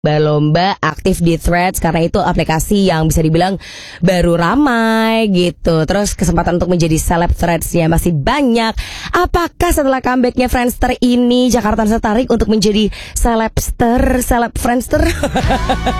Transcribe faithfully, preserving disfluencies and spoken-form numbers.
lomba aktif di Threads karena itu aplikasi yang bisa dibilang baru ramai gitu. Terus kesempatan untuk menjadi seleb Threads-nya masih banyak. Apakah setelah comebacknya Friendster ini Jakarta tertarik untuk menjadi selebster, seleb Friendster?